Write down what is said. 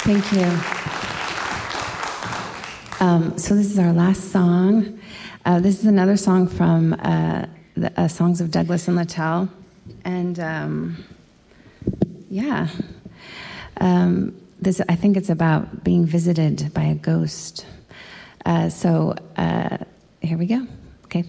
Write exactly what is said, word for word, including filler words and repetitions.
Thank you. Um, so this is our last song. Uh, this is another song from uh, the uh, Songs of Douglas and Littell. And um, yeah, um, this I think it's about being visited by a ghost. Uh, so uh, here we go.